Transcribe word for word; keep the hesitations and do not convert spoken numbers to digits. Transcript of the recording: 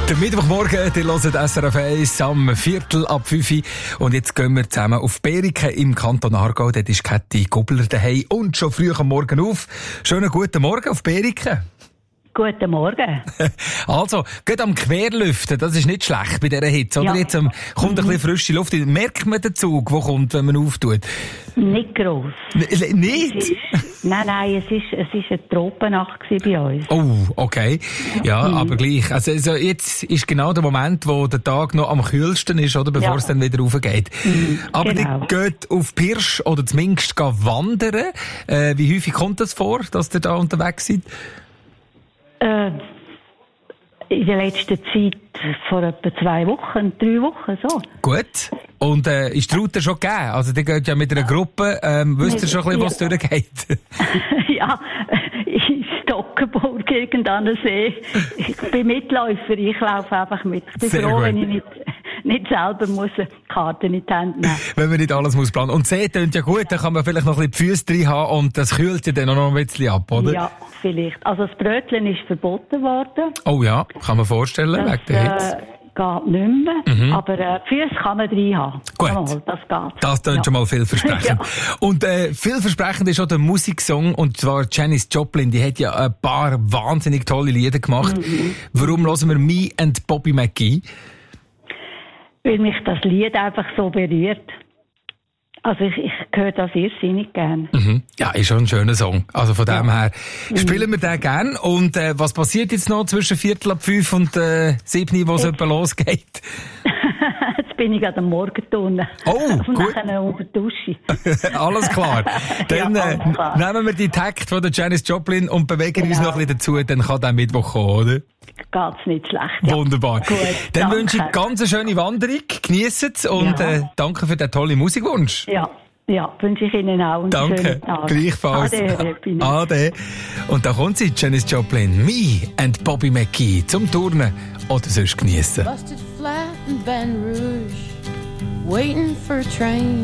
Der Mittwochmorgen, ihr hört S R F eins am Viertel ab fünf Uhr. Und jetzt gehen wir zusammen auf Beriken im Kanton Aargau. Dort ist Käthi Gubler daheim und schon früh am Morgen auf. Schönen guten Morgen auf Beriken. Guten Morgen. Also, geht am Querlüften, das ist nicht schlecht bei dieser Hitze, oder? Ja. Jetzt um, kommt ein bisschen frische Luft. Merkt man den Zug, der kommt, wenn man auftut? Nicht gross. N- nicht? Es ist, nein, nein, es ist, es ist eine Tropennacht bei uns. Oh, okay. Ja, mhm. aber gleich. Also, also, jetzt ist genau der Moment, wo der Tag noch am kühlsten ist, oder? Bevor ja. es dann wieder raufgeht. Mhm, aber genau. Die geht auf Pirsch oder zumindest wandern. Äh, wie häufig kommt das vor, dass ihr da unterwegs seid? Äh, in der letzten Zeit vor etwa zwei Wochen, drei Wochen, so. Gut. Und äh, ist die Route schon gegeben? Also die geht ja mit einer Gruppe. Ähm, wisst ihr schon ein bisschen, was ja. durchgeht? Ja, in Stockenburg, irgendein See. Ich bin Mitläufer, ich laufe einfach mit. Ich bin Sehr froh, gut. wenn ich nicht, nicht selber muss Karten in die Hände nehmen. Wenn man nicht alles muss planen. Und See tönt ja gut, dann kann man vielleicht noch ein bisschen die Füße drin haben und das kühlt ja dann auch noch ein bisschen ab, oder? Ja, vielleicht. Also das Brötchen ist verboten worden. Oh ja, kann man vorstellen, das, wegen der Hitze. Äh, geht nicht mehr, mhm. aber äh, Füße kann man drin haben. Gut, mal, das geht. Das klingt ja. schon mal vielversprechend. Ja. Und äh, vielversprechend ist auch der Musiksong, und zwar Janis Joplin, die hat ja ein paar wahnsinnig tolle Lieder gemacht. Mhm. Warum hören wir Me and Bobby McGee? Weil mich das Lied einfach so berührt. Also ich, ich höre das irrsinnig gern. Mhm. Ja, ist schon ein schöner Song. Also von dem ja. her spielen wir den gern. Und äh, was passiert jetzt noch zwischen Viertel ab fünf und äh, sieben, wo es etwa losgeht? Jetzt bin ich gerade am Morgenturnen. Oh, und gut. nachher unter die Dusche. Alles klar. Dann ja, alles klar. Äh, nehmen wir die Takt von der Janis Joplin und bewegen genau. uns noch ein bisschen dazu. Dann kann der Mittwoch kommen, oder? Geht's nicht schlecht. Ja. Wunderbar. Gut, dann danke. Wünsche ich ganz eine schöne Wanderung. Geniessen es und ja. äh, danke für den tollen Musikwunsch. Ja. Ja, wünsche ich Ihnen auch einen Danke. schönen Tag. Gleichfalls. Ade, Ade. Und da kommt sie, Janis Joplin, Me and Bobby McGee, zum Turnen oder sonst geniessen. Busted flat in Baton Rouge, waiting for a train.